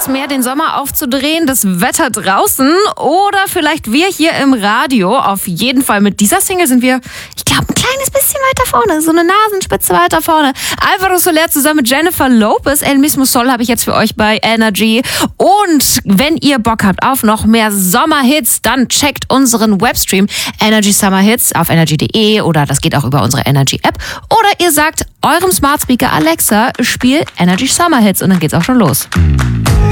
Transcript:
es mehr, den Sommer aufzudrehen, das Wetter draußen oder vielleicht wir hier im Radio? Auf jeden Fall mit dieser Single sind wir, ich glaube, ein kleines bisschen weiter vorne, so eine Nasenspitze weiter vorne. Alvaro Soler zusammen mit Jennifer Lopez, El Mismo Sol habe ich jetzt für euch bei Energy. Und wenn ihr Bock habt auf noch mehr Sommerhits, dann checkt unseren Webstream Energy Summer Hits auf energy.de oder das geht auch über unsere Energy App. Oder ihr sagt eurem Smart Speaker Alexa, spiel Energy Summer Hits und dann geht's auch schon los.